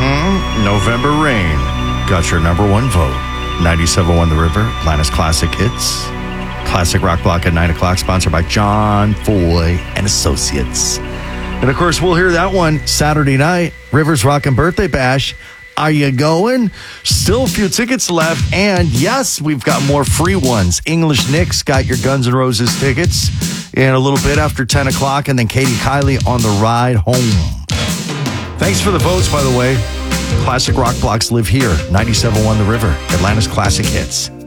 November Rain got your number one vote. 97.1 The River, Atlanta's Classic Hits. Classic Rock Block at 9 o'clock, sponsored by John Foy and Associates. And, of course, we'll hear that one Saturday night, Rivers Rockin' Birthday Bash. Are you going? Still a few tickets left. And, yes, we've got more free ones. English Nick's got your Guns N' Roses tickets in a little bit after 10 o'clock. And then Katie Kylie on the ride home. Thanks for the votes, by the way. Classic Rock Blocks live here. 97.1 The River, Atlanta's Classic Hits.